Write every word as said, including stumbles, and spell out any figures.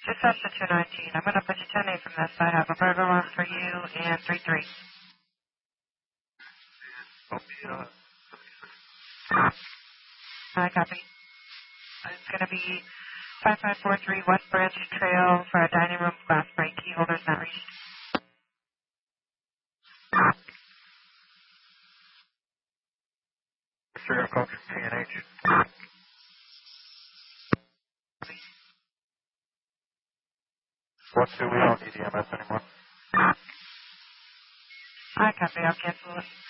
Just up to two nineteen. I'm going to put you ten eight from this. I have a burger one for you and three three. I copy. It's going to be five five four three West Branch Trail for a dining room glass break. Key holder's not reached. Serial code P N H. What do we don't need E M S anymore? I copy. I'll cancel it.